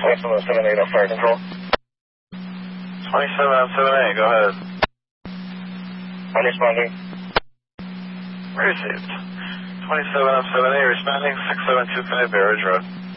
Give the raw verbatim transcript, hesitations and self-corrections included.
twenty-seven oh seven eight, oh, fire control. twenty-seven oh seven eight, go ahead. I'm responding. Received. twenty-seven oh seven eight, responding, six seven two five Barrage Road.